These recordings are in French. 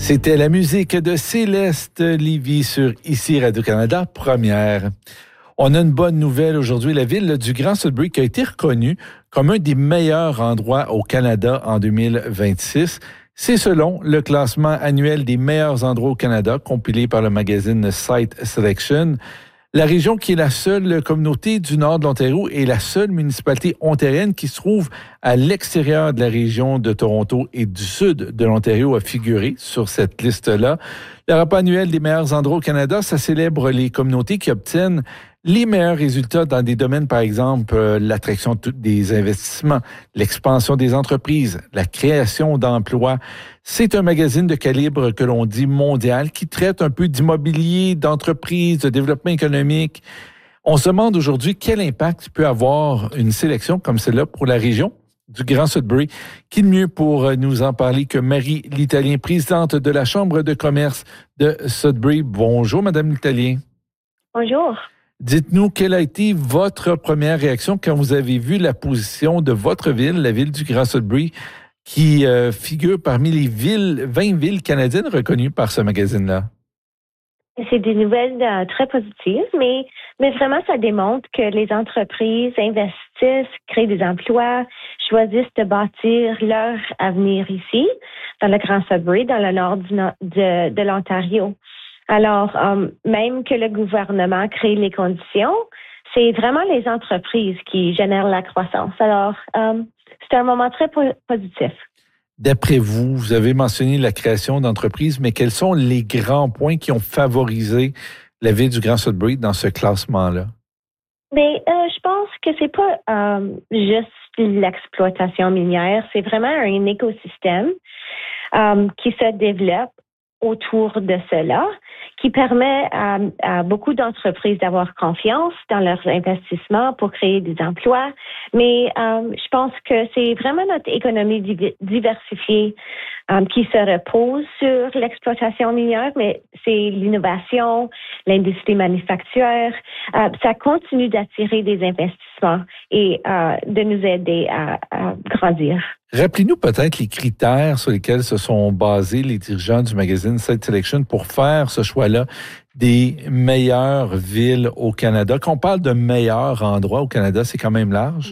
C'était la musique de Céleste Lévy sur Ici Radio-Canada, première. On a une bonne nouvelle aujourd'hui. La ville du Grand Sudbury qui a été reconnue comme un des meilleurs endroits au Canada en 2026. C'est selon le classement annuel des meilleurs endroits au Canada, compilé par le magazine Site Selection. La région qui est la seule communauté du nord de l'Ontario et la seule municipalité ontarienne qui se trouve à l'extérieur de la région de Toronto et du sud de l'Ontario a figuré sur cette liste-là. Le rapport annuel des meilleurs endroits au Canada, ça célèbre les communautés qui obtiennent les meilleurs résultats dans des domaines, par exemple, l'attraction des investissements, l'expansion des entreprises, la création d'emplois. C'est un magazine de calibre que l'on dit mondial qui traite un peu d'immobilier, d'entreprise, de développement économique. On se demande aujourd'hui quel impact peut avoir une sélection comme celle-là pour la région du Grand Sudbury. Qui de mieux pour nous en parler que Marie L'Italien, présidente de la Chambre de commerce de Sudbury. Bonjour, Madame L'Italien. Bonjour. Dites-nous, quelle a été votre première réaction quand vous avez vu la position de votre ville, la ville du Grand Sudbury, qui figure parmi les 20 villes canadiennes reconnues par ce magazine-là? C'est des nouvelles très positives, mais vraiment, ça démontre que les entreprises investissent, créent des emplois, choisissent de bâtir leur avenir ici, dans le Grand Sudbury, dans le nord de l'Ontario. Alors, même que le gouvernement crée les conditions, c'est vraiment les entreprises qui génèrent la croissance. Alors, c'est un moment très positif. D'après vous, vous avez mentionné la création d'entreprises, mais quels sont les grands points qui ont favorisé la ville du Grand Sudbury dans ce classement-là? Mais je pense que c'est pas juste l'exploitation minière, c'est vraiment un écosystème qui se développe autour de cela, qui permet à beaucoup d'entreprises d'avoir confiance dans leurs investissements pour créer des emplois. Mais je pense que c'est vraiment notre économie diversifiée qui se repose sur l'exploitation minière, mais c'est l'innovation, l'industrie manufacturière. Ça continue d'attirer des investissements et de nous aider à grandir. Rappelez-nous peut-être les critères sur lesquels se sont basés les dirigeants du magazine Site Selection pour faire ce choix-là des meilleures villes au Canada. Quand on parle de meilleurs endroits au Canada, c'est quand même large.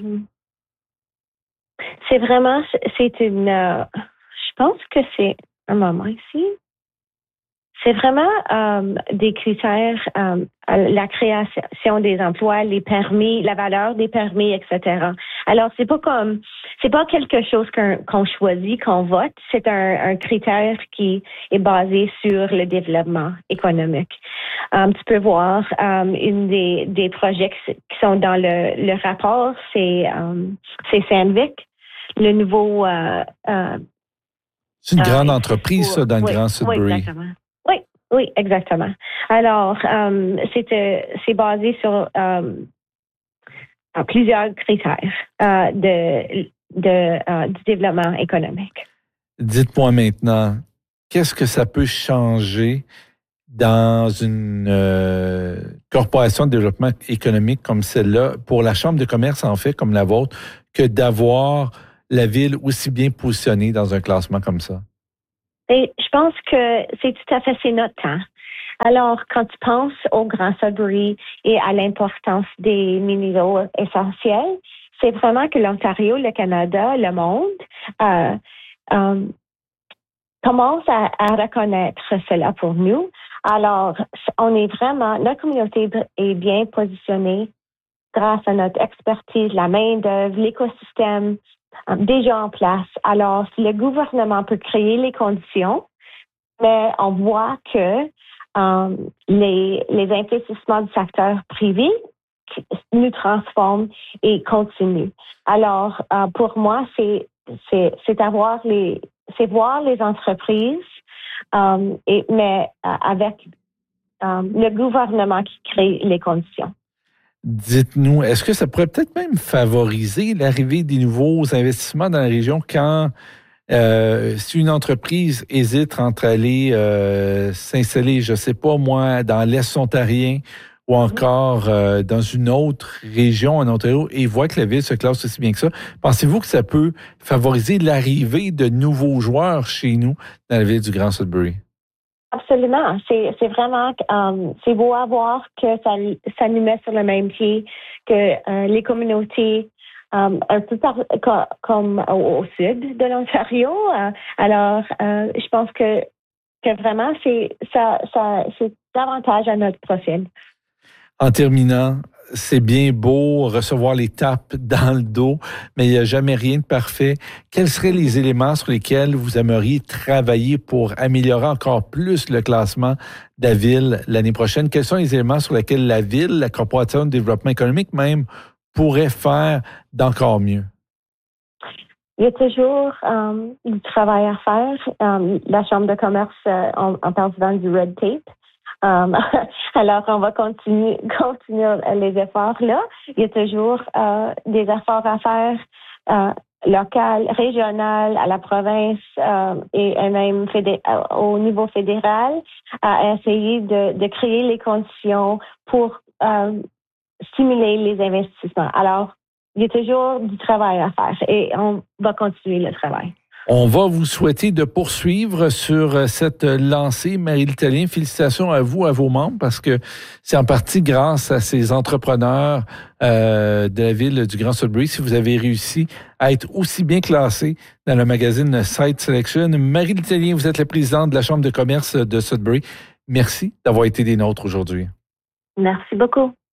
C'est vraiment, je pense que c'est un moment ici. C'est vraiment des critères, la création des emplois, les permis, la valeur des permis, etc. Alors, c'est pas quelque chose qu'on choisit, qu'on vote. C'est un critère qui est basé sur le développement économique. Tu peux voir une des projets qui sont dans le rapport, c'est Sandvik, le nouveau. C'est une grande entreprise, ça, dans le Grand Sudbury. Oui, exactement. Oui, exactement. Alors, c'est basé sur plusieurs critères du développement économique. Dites-moi maintenant, qu'est-ce que ça peut changer dans une corporation de développement économique comme celle-là, pour la Chambre de commerce, en fait, comme la vôtre, que d'avoir la ville aussi bien positionnée dans un classement comme ça? Et je pense que c'est notre temps. Alors, quand tu penses au Grand Sudbury et à l'importance des minéraux essentiels, c'est vraiment que l'Ontario, le Canada, le monde commence à reconnaître cela pour nous. Alors, notre communauté est bien positionnée grâce à notre expertise, la main-d'œuvre, l'écosystème déjà en place. Alors, si le gouvernement peut créer les conditions, mais on voit que les investissements du secteur privé nous transforment et continuent. Alors, pour moi, c'est voir les entreprises, mais avec le gouvernement qui crée les conditions. Dites-nous, est-ce que ça pourrait peut-être même favoriser l'arrivée des nouveaux investissements dans la région quand si une entreprise hésite entre aller s'installer, je ne sais pas moi, dans l'Est ontarien ou encore dans une autre région en Ontario et voient que la ville se classe aussi bien que ça, pensez-vous que ça peut favoriser l'arrivée de nouveaux joueurs chez nous dans la ville du Grand Sudbury? Absolument. C'est vraiment, c'est beau à voir que ça nous met sur le même pied que les communautés un peu comme au sud de l'Ontario. Alors, je pense que vraiment, c'est davantage à notre profil. En terminant, c'est bien beau recevoir les tapes dans le dos, mais il n'y a jamais rien de parfait. Quels seraient les éléments sur lesquels vous aimeriez travailler pour améliorer encore plus le classement de la ville l'année prochaine? Quels sont les éléments sur lesquels la ville, la Corporation de développement économique même, pourrait faire d'encore mieux? Il y a toujours du travail à faire. La Chambre de commerce, on parle souvent du red tape. Alors, on va continuer les efforts là. Il y a toujours des efforts à faire local, régional, à la province et même au niveau fédéral, à essayer de créer les conditions pour stimuler les investissements. Alors, il y a toujours du travail à faire et on va continuer le travail. On va vous souhaiter de poursuivre sur cette lancée. Marie Tallien, félicitations à vous, à vos membres, parce que c'est en partie grâce à ces entrepreneurs de la ville du Grand Sudbury si vous avez réussi à être aussi bien classé dans le magazine Site Selection. Marie Tallien, vous êtes la présidente de la Chambre de commerce de Sudbury. Merci d'avoir été des nôtres aujourd'hui. Merci beaucoup.